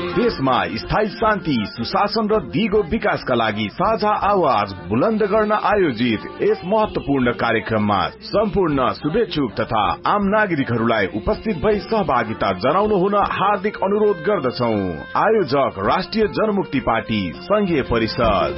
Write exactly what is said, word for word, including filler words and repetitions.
देशमा स्थायी शान्ति, सुशासन र दिगो विकासका लागि साझा आवाज बुलन्द गर्न आयोजित यस महत्वपूर्ण कार्यक्रममा सम्पूर्ण शुभेच्छुक तथा आम नागरिकहरूलाई उपस्थित भई सहभागिता जनाउनु हुन हार्दिक अनुरोध गर्दछौ। आयोजक राष्ट्रिय जनमुक्ति पार्टी संघीय परिषद।